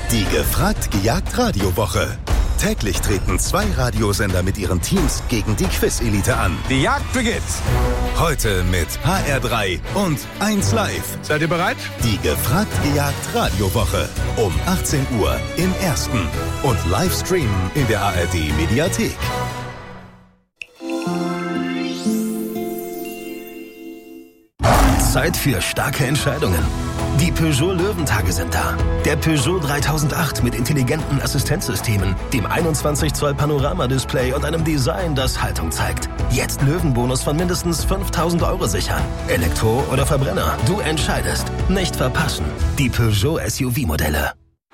Die Gefragt-Gejagt-Radiowoche. Täglich treten 2 Radiosender mit ihren Teams gegen die Quiz-Elite an. Die Jagd beginnt. Heute mit HR3 und 1 Live. Seid ihr bereit? Die Gefragt-Gejagt-Radiowoche. Um 18 Uhr im Ersten. Und Livestream in der ARD-Mediathek. Zeit für starke Entscheidungen. Die Peugeot Löwentage sind da. Der Peugeot 3008 mit intelligenten Assistenzsystemen, dem 21 Zoll Panoramadisplay und einem Design, das Haltung zeigt. Jetzt Löwenbonus von mindestens 5.000 € sichern. Elektro oder Verbrenner, du entscheidest. Nicht verpassen. Die Peugeot SUV-Modelle.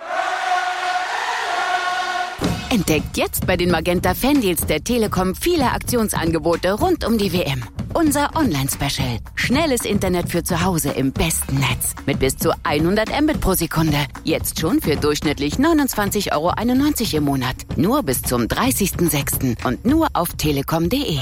Entdeckt jetzt bei den Magenta Fandeals der Telekom viele Aktionsangebote rund um die WM. Unser Online-Special. Schnelles Internet für zu Hause im besten Netz. Mit bis zu 100 Mbit pro Sekunde. Jetzt schon für durchschnittlich 29,91 € im Monat. Nur bis zum 30.06. und nur auf telekom.de.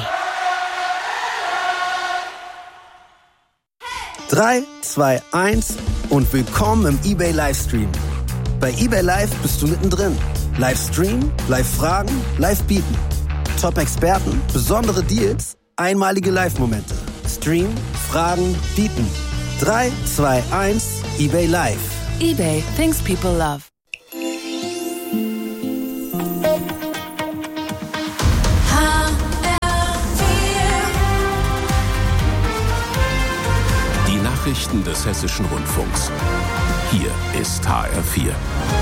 3, 2, 1 und willkommen im eBay Livestream. Bei eBay Live bist du mittendrin. Livestream, Live-Fragen, Live-Bieten. Top-Experten, besondere Deals, einmalige Live-Momente. Stream, Fragen, Bieten. 3, 2, 1, eBay Live. eBay, things people love. Die Nachrichten des Hessischen Rundfunks. Hier ist HR4.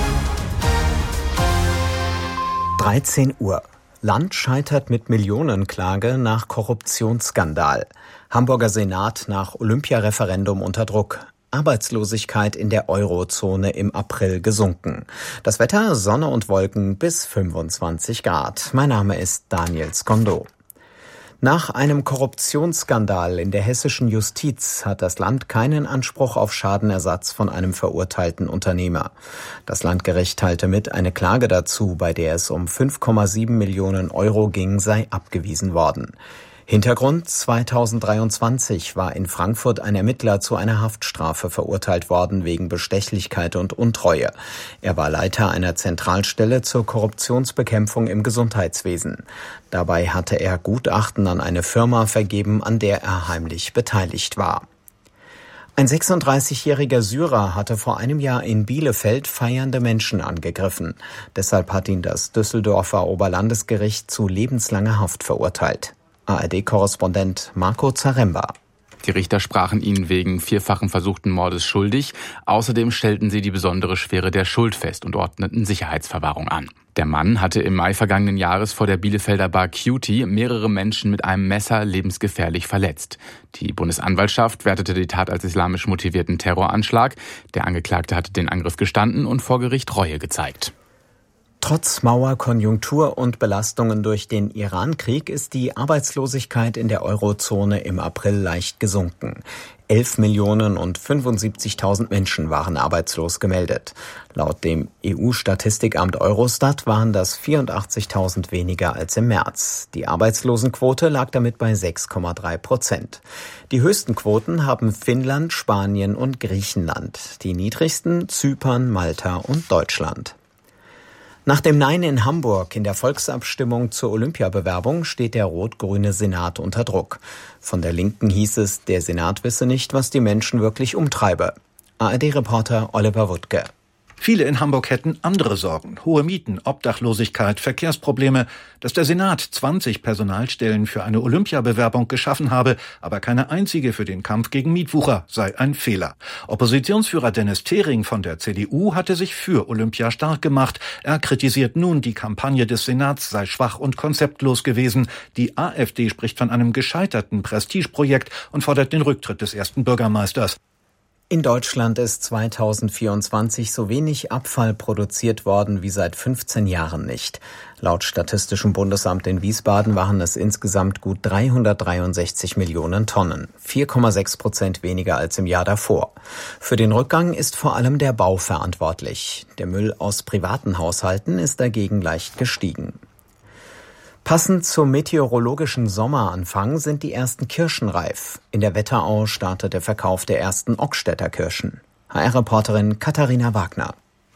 13 Uhr. Land scheitert mit Millionenklage nach Korruptionsskandal. Hamburger Senat nach Olympiareferendum unter Druck. Arbeitslosigkeit in der Eurozone im April gesunken. Das Wetter, Sonne und Wolken bis 25 Grad. Mein Name ist Daniel Skondo. Nach einem Korruptionsskandal in der hessischen Justiz hat das Land keinen Anspruch auf Schadenersatz von einem verurteilten Unternehmer. Das Landgericht teilte mit, eine Klage dazu, bei der es um 5,7 Millionen € ging, sei abgewiesen worden. Hintergrund: 2023 war in Frankfurt ein Ermittler zu einer Haftstrafe verurteilt worden wegen Bestechlichkeit und Untreue. Er war Leiter einer Zentralstelle zur Korruptionsbekämpfung im Gesundheitswesen. Dabei hatte er Gutachten an eine Firma vergeben, an der er heimlich beteiligt war. Ein 36-jähriger Syrer hatte vor einem Jahr in Bielefeld feiernde Menschen angegriffen. Deshalb hat ihn das Düsseldorfer Oberlandesgericht zu lebenslanger Haft verurteilt. ARD-Korrespondent Marco Zaremba. Die Richter sprachen ihn wegen 4-fachen versuchten Mordes schuldig. Außerdem stellten sie die besondere Schwere der Schuld fest und ordneten Sicherheitsverwahrung an. Der Mann hatte im Mai vergangenen Jahres vor der Bielefelder Bar Cutie mehrere Menschen mit einem Messer lebensgefährlich verletzt. Die Bundesanwaltschaft wertete die Tat als islamisch motivierten Terroranschlag. Der Angeklagte hatte den Angriff gestanden und vor Gericht Reue gezeigt. Trotz Mauerkonjunktur und Belastungen durch den Iran-Krieg ist die Arbeitslosigkeit in der Eurozone im April leicht gesunken. 11.075.000 Menschen waren arbeitslos gemeldet. Laut dem EU-Statistikamt Eurostat waren das 84.000 weniger als im März. Die Arbeitslosenquote lag damit bei 6,3%. Die höchsten Quoten haben Finnland, Spanien und Griechenland. Die niedrigsten Zypern, Malta und Deutschland. Nach dem Nein in Hamburg in der Volksabstimmung zur Olympiabewerbung steht der rot-grüne Senat unter Druck. Von der Linken hieß es, der Senat wisse nicht, was die Menschen wirklich umtreibe. ARD-Reporter Oliver Wuttke. Viele in Hamburg hätten andere Sorgen. Hohe Mieten, Obdachlosigkeit, Verkehrsprobleme. Dass der Senat 20 Personalstellen für eine Olympiabewerbung geschaffen habe, aber keine einzige für den Kampf gegen Mietwucher, sei ein Fehler. Oppositionsführer Dennis Thering von der CDU hatte sich für Olympia stark gemacht. Er kritisiert nun, die Kampagne des Senats sei schwach und konzeptlos gewesen. Die AfD spricht von einem gescheiterten Prestigeprojekt und fordert den Rücktritt des ersten Bürgermeisters. In Deutschland ist 2024 so wenig Abfall produziert worden wie seit 15 Jahren nicht. Laut Statistischem Bundesamt in Wiesbaden waren es insgesamt gut 363 Millionen Tonnen, 4,6% weniger als im Jahr davor. Für den Rückgang ist vor allem der Bau verantwortlich. Der Müll aus privaten Haushalten ist dagegen leicht gestiegen. Passend zum meteorologischen Sommeranfang sind die ersten Kirschen reif. In der Wetterau startet der Verkauf der ersten Ockstädter Kirschen. HR-Reporterin Katharina Wagner.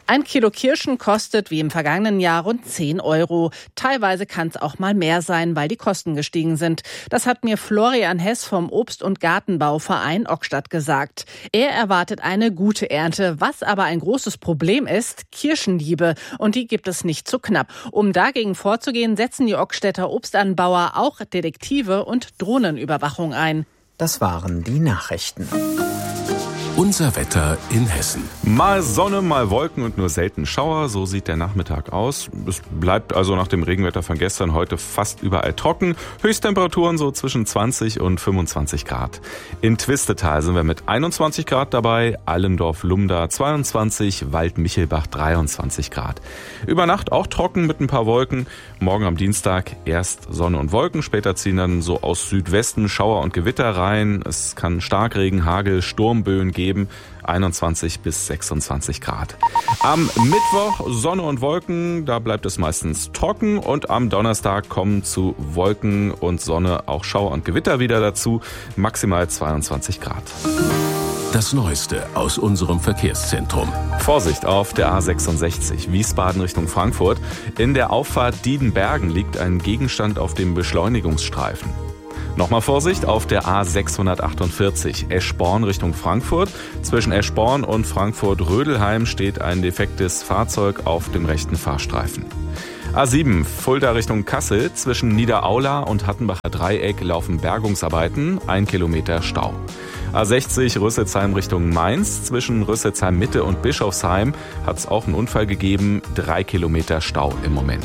Ein Kilo Kirschen kostet wie im vergangenen Jahr rund 10 €. Teilweise kann es auch mal mehr sein, weil die Kosten gestiegen sind. Das hat mir Florian Hess vom Obst- und Gartenbauverein Ockstadt gesagt. Er erwartet eine gute Ernte. Was aber ein großes Problem ist, Kirschendiebe. Und die gibt es nicht zu knapp. Um dagegen vorzugehen, setzen die Ockstädter Obstanbauer auch Detektive und Drohnenüberwachung ein. Das waren die Nachrichten. Unser Wetter in Hessen. Mal Sonne, mal Wolken und nur selten Schauer, so sieht der Nachmittag aus. Es bleibt also nach dem Regenwetter von gestern heute fast überall trocken. Höchsttemperaturen so zwischen 20 und 25 Grad. In Twistetal sind wir mit 21 Grad dabei, Allendorf-Lumda 22, Wald-Michelbach 23 Grad. Über Nacht auch trocken mit ein paar Wolken. Morgen am Dienstag erst Sonne und Wolken, später ziehen dann so aus Südwesten Schauer und Gewitter rein. Es kann Starkregen, Hagel, Sturmböen geben. 21 bis 26 Grad. Am Mittwoch Sonne und Wolken, da bleibt es meistens trocken und am Donnerstag kommen zu Wolken und Sonne auch Schauer und Gewitter wieder dazu, maximal 22 Grad. Das Neueste aus unserem Verkehrszentrum. Vorsicht auf der A66, Wiesbaden Richtung Frankfurt. In der Auffahrt Diedenbergen liegt ein Gegenstand auf dem Beschleunigungsstreifen. Nochmal Vorsicht auf der A648, Eschborn Richtung Frankfurt. Zwischen Eschborn und Frankfurt-Rödelheim steht ein defektes Fahrzeug auf dem rechten Fahrstreifen. A7, Fulda Richtung Kassel. Zwischen Niederaula und Hattenbacher Dreieck laufen Bergungsarbeiten, 1 Kilometer Stau. A60 Rüsselsheim Richtung Mainz. Zwischen Rüsselsheim Mitte und Bischofsheim hat es auch einen Unfall gegeben, 3 Kilometer Stau im Moment.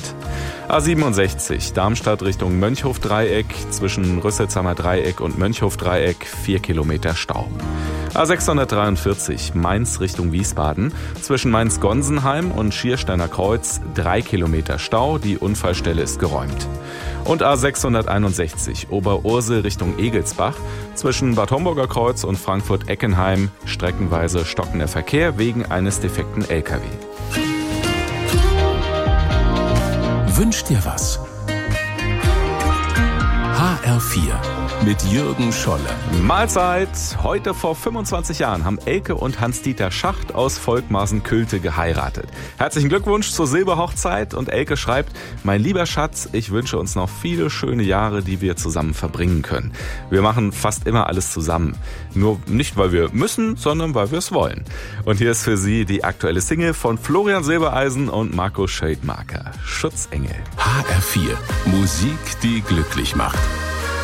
A67 Darmstadt Richtung Mönchhof-Dreieck. Zwischen Rüsselsheimer Dreieck und Mönchhof-Dreieck 4 Kilometer Stau. A643 Mainz Richtung Wiesbaden. Zwischen Mainz-Gonsenheim und Schiersteiner Kreuz 3 Kilometer Stau. Die Unfallstelle ist geräumt. Und A661 Oberursel Richtung Egelsbach. Zwischen Bad Homburger Kreuz und Frankfurt-Eckenheim streckenweise stockender Verkehr wegen eines defekten LKW. Wünsch dir was. HR4 mit Jürgen Scholle. Mahlzeit! Heute vor 25 Jahren haben Elke und Hans-Dieter Schacht aus Volkmarsen-Külte geheiratet. Herzlichen Glückwunsch zur Silberhochzeit und Elke schreibt: Mein lieber Schatz, ich wünsche uns noch viele schöne Jahre, die wir zusammen verbringen können. Wir machen fast immer alles zusammen. Nur nicht, weil wir müssen, sondern weil wir es wollen. Und hier ist für Sie die aktuelle Single von Florian Silbereisen und Marco Scheidmaker. Schutzengel. HR4. Musik, die glücklich macht.